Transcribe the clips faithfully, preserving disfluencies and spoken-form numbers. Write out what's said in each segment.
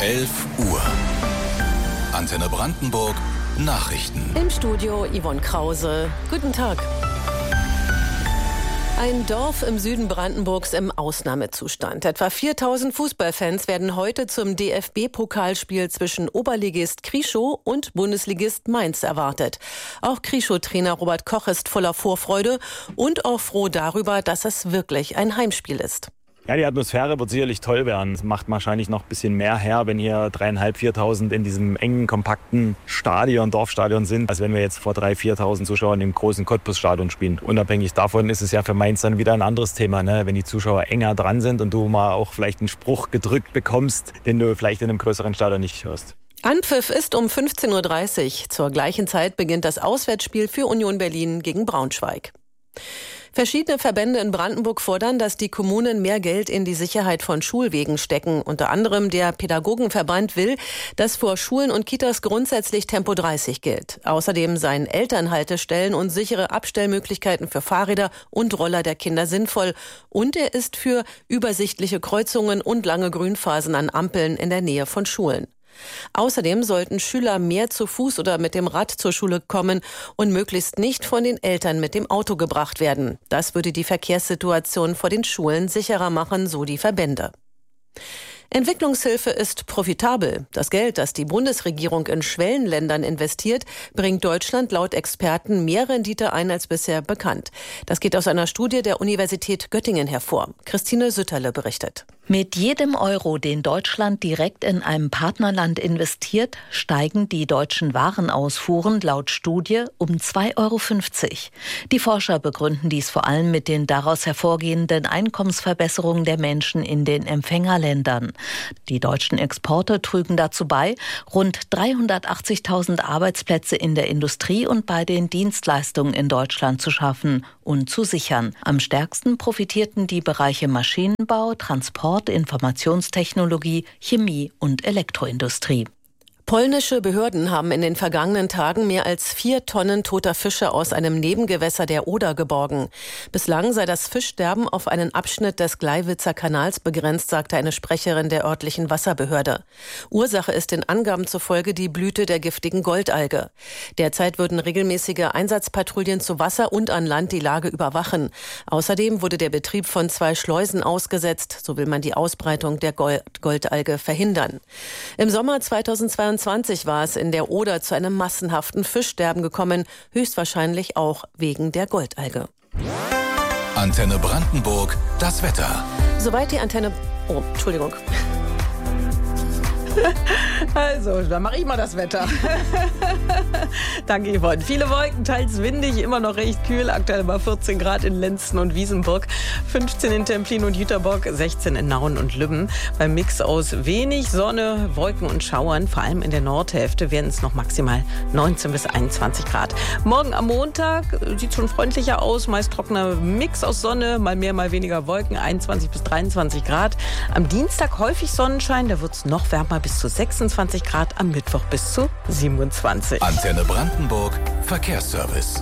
elf Uhr. Antenne Brandenburg Nachrichten. Im Studio Yvonne Krause. Guten Tag. Ein Dorf im Süden Brandenburgs im Ausnahmezustand. Etwa viertausend Fußballfans werden heute zum D F B-Pokalspiel zwischen Oberligist Krieschow und Bundesligist Mainz erwartet. Auch Krieschow-Trainer Robert Koch ist voller Vorfreude und auch froh darüber, dass es wirklich ein Heimspiel ist. Ja, die Atmosphäre wird sicherlich toll werden. Es macht wahrscheinlich noch ein bisschen mehr her, wenn hier dreieinhalb, viertausend in diesem engen, kompakten Stadion, Dorfstadion sind, als wenn wir jetzt vor dreitausend, viertausend Zuschauern im großen Cottbus-Stadion spielen. Unabhängig davon ist es ja für Mainz dann wieder ein anderes Thema, ne? Wenn die Zuschauer enger dran sind und du mal auch vielleicht einen Spruch gedrückt bekommst, den du vielleicht in einem größeren Stadion nicht hörst. Anpfiff ist um fünfzehn Uhr dreißig. Zur gleichen Zeit beginnt das Auswärtsspiel für Union Berlin gegen Braunschweig. Verschiedene Verbände in Brandenburg fordern, dass die Kommunen mehr Geld in die Sicherheit von Schulwegen stecken. Unter anderem der Pädagogenverband will, dass vor Schulen und Kitas grundsätzlich Tempo dreißig gilt. Außerdem seien Elternhaltestellen und sichere Abstellmöglichkeiten für Fahrräder und Roller der Kinder sinnvoll. Und er ist für übersichtliche Kreuzungen und lange Grünphasen an Ampeln in der Nähe von Schulen. Außerdem sollten Schüler mehr zu Fuß oder mit dem Rad zur Schule kommen und möglichst nicht von den Eltern mit dem Auto gebracht werden. Das würde die Verkehrssituation vor den Schulen sicherer machen, so die Verbände. Entwicklungshilfe ist profitabel. Das Geld, das die Bundesregierung in Schwellenländern investiert, bringt Deutschland laut Experten mehr Rendite ein als bisher bekannt. Das geht aus einer Studie der Universität Göttingen hervor. Christine Sütterle berichtet. Mit jedem Euro, den Deutschland direkt in einem Partnerland investiert, steigen die deutschen Warenausfuhren laut Studie um zwei Euro fünfzig. Die Forscher begründen dies vor allem mit den daraus hervorgehenden Einkommensverbesserungen der Menschen in den Empfängerländern. Die deutschen Exporte trügen dazu bei, rund dreihundertachtzigtausend Arbeitsplätze in der Industrie und bei den Dienstleistungen in Deutschland zu schaffen und zu sichern. Am stärksten profitierten die Bereiche Maschinenbau, Transport, Informationstechnologie, Chemie und Elektroindustrie. Polnische Behörden haben in den vergangenen Tagen mehr als vier Tonnen toter Fische aus einem Nebengewässer der Oder geborgen. Bislang sei das Fischsterben auf einen Abschnitt des Gleiwitzer Kanals begrenzt, sagte eine Sprecherin der örtlichen Wasserbehörde. Ursache ist den Angaben zufolge die Blüte der giftigen Goldalge. Derzeit würden regelmäßige Einsatzpatrouillen zu Wasser und an Land die Lage überwachen. Außerdem wurde der Betrieb von zwei Schleusen ausgesetzt. So will man die Ausbreitung der Gold- Goldalge verhindern. Im Sommer zweitausendzweiundzwanzig war es in der Oder zu einem massenhaften Fischsterben gekommen, höchstwahrscheinlich auch wegen der Goldalge. Antenne Brandenburg, das Wetter. Soweit die Antenne... Oh, Entschuldigung. Also, dann mache ich mal das Wetter. Danke, Yvonne. Viele Wolken, teils windig, immer noch recht kühl. Aktuell bei vierzehn Grad in Lenzen und Wiesenburg, fünfzehn in Templin und Jüterbock, sechzehn in Nauen und Lübben. Beim Mix aus wenig Sonne, Wolken und Schauern, vor allem in der Nordhälfte, werden es noch maximal neunzehn bis einundzwanzig Grad. Morgen am Montag sieht schon freundlicher aus, meist trockener Mix aus Sonne, mal mehr, mal weniger Wolken, einundzwanzig bis dreiundzwanzig Grad. Am Dienstag häufig Sonnenschein, da wird es noch wärmer bis zu sechsundzwanzig Grad, am Mittwoch bis zu siebenundzwanzig. Antenne Brandenburg, Verkehrsservice.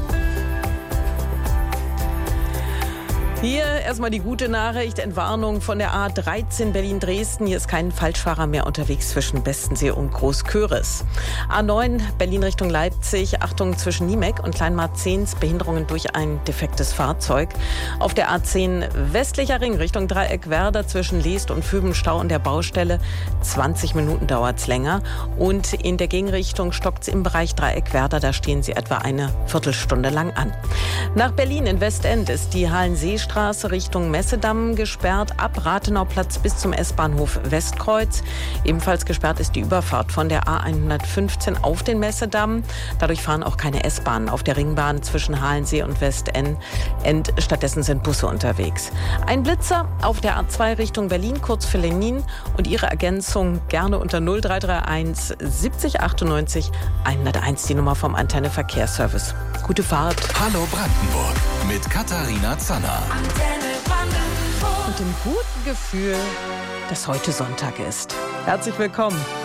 Hier erstmal die gute Nachricht, Entwarnung von der A dreizehn Berlin-Dresden. Hier ist kein Falschfahrer mehr unterwegs zwischen Bestensee und Großköris. A neun Berlin Richtung Leipzig, Achtung zwischen Niemek und Kleinmarzens, Behinderungen durch ein defektes Fahrzeug. Auf der A zehn westlicher Ring Richtung Dreieckwerder zwischen Leest und Füben Stau an der Baustelle. zwanzig Minuten dauert's länger. Und in der Gegenrichtung stockt's im Bereich Dreieckwerder, da stehen sie etwa eine Viertelstunde lang an. Nach Berlin in Westend ist die Hallenseestraße Richtung Messedamm gesperrt, ab Rathenauplatz bis zum S-Bahnhof Westkreuz. Ebenfalls gesperrt ist die Überfahrt von der A hundertfünfzehn auf den Messedamm. Dadurch fahren auch keine S-Bahnen auf der Ringbahn zwischen Halensee und Westend. Stattdessen sind Busse unterwegs. Ein Blitzer auf der A zwei Richtung Berlin, kurz für Lenin. Und Ihre Ergänzung gerne unter null drei drei eins siebzig achtundneunzig hunderteins, die Nummer vom Antenne Verkehrsservice. Gute Fahrt. Hallo Brandenburg mit Katharina Zanner. Und dem guten Gefühl, dass heute Sonntag ist. Herzlich willkommen.